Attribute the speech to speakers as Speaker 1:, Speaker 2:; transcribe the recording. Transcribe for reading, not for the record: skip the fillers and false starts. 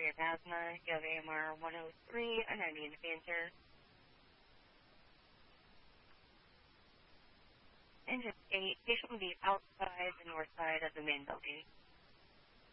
Speaker 1: have asthma, you have AMR 103, an ambient answer, and just a patient will be outside the north side of the main building.